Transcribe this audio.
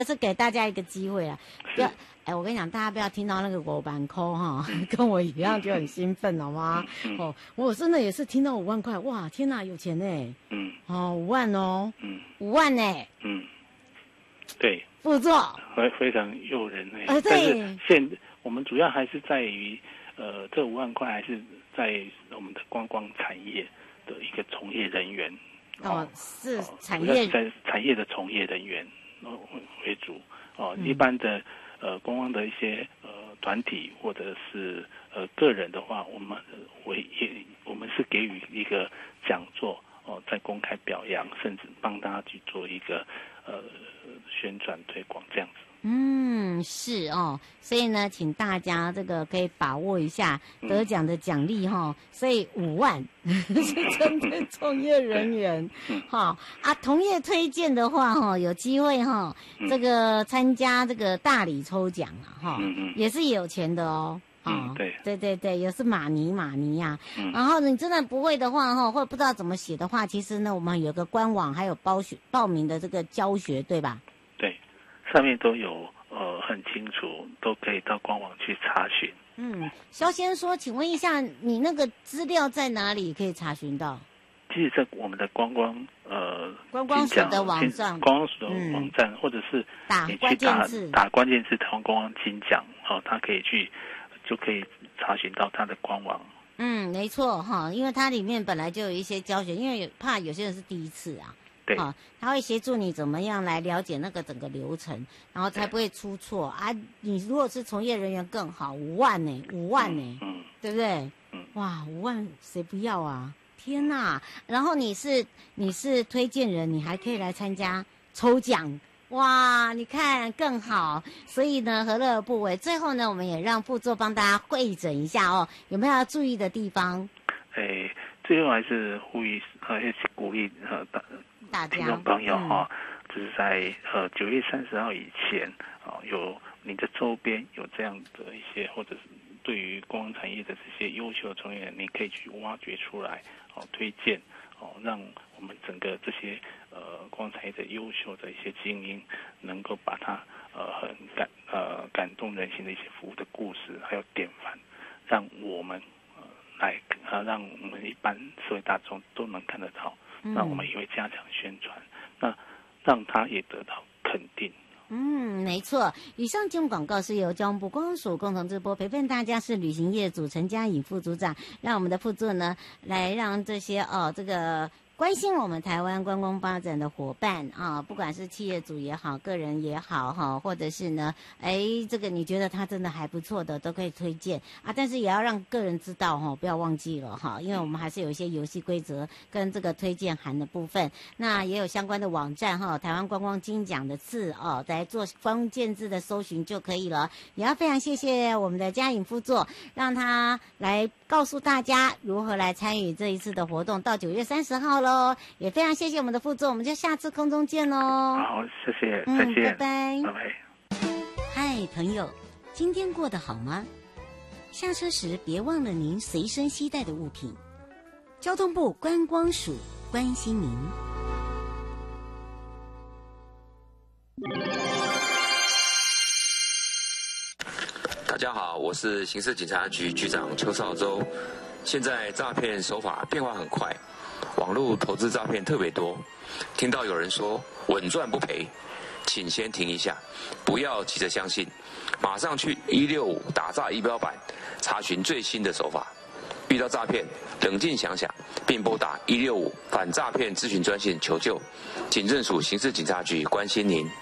是给大家一个机会啊，不要，我跟你讲，大家不要听到那个5万块哈，跟我一样就很兴奋，好吗？哦，我真的也是听到5万块，哇，天哪，有钱呢！哦，5万哦，5万呢， 对， 副座非常诱人呢。 对， 但是我们主要还是在于，这5万块还是在我们的观光产业的一个从业人员。 是产业， 在产业的从业人员为主一般的观光的一些团体或者是个人的话，我们是给予一个讲座在公开表扬，甚至帮大家去做一个宣传推广这样子。 是哦，所以呢，请大家这个可以把握一下得奖的奖励哈。所以5万是针对从业人员，同业推荐的话哈，有机会哈，这个参加这个大礼抽奖啊也是有钱的哦。对，也是马尼呀。然后你真的不会的话哈，或者不知道怎么写的话，其实呢，我们有个官网，还有报名的这个教学，对吧？ 对，上面都有很清楚，都可以到官网去查询。 肖先说，请问一下，你那个资料在哪里可以查询到？ 其实，在我们的观光署的网站， 观光署的网站，或者是你去打关键字台湾观光金奖，它可以就可以查询到它的官网。 没错哈，因为它里面本来就有一些教学，因为怕有些人是第一次啊。 对， 他会协助你怎么样来了解那个整个流程，然后才不会出错啊。你如果是从业人员更好，5万呢，5万呢，对不对？哇，5万谁不要啊？天哪！然后你是推荐人，你还可以来参加抽奖，哇！你看更好，所以呢，何乐而不为？最后呢，我们也让副座帮大家会诊一下哦，有没有要注意的地方？ 最后还是呼吁一起鼓励大家听众朋友就是在9月30号以前有你的周边有这样的一些，或者是对于观光产业的这些优秀的从业人，你可以去挖掘出来推荐让我们整个这些观光产业的优秀的一些精英，能够把它很感动人心的一些服务的故事，还有典范，让我们让我们一般社会大众都能看得到，那我们也会加强宣传，那让他也得到肯定。 没错。以上节目广告是由交通部观光署共同直播，陪伴大家是旅行业组陈嘉颖副组长，让我们的副座呢来让这些这个关心我们台湾观光发展的伙伴不管是企业主也好，个人也好或者是呢，这个你觉得他真的还不错的，都可以推荐但是也要让个人知道不要忘记了因为我们还是有一些游戏规则跟这个推荐函的部分，那也有相关的网站台湾观光金奖的字来做关键字的搜寻就可以了。也要非常谢谢我们的嘉颖副座，让他来告诉大家如何来参与这一次的活动，到9月30号了。也非常谢谢我们的副座，我们就下次空中见喽。 好，谢谢，再见， 拜拜， 拜拜。 嗨，朋友，今天过得好吗？下车时别忘了您随身携带的物品。交通部观光署关心您。 大家好，我是刑事警察局局长邱少洲。现在诈骗手法变化很快，网络投资诈骗特别多，听到有人说稳赚不赔，请先停一下，不要急着相信，马上去165打诈仪表板查询最新的手法。遇到诈骗，冷静想想，并拨打165反诈骗咨询专线求救。警政署刑事警察局关心您。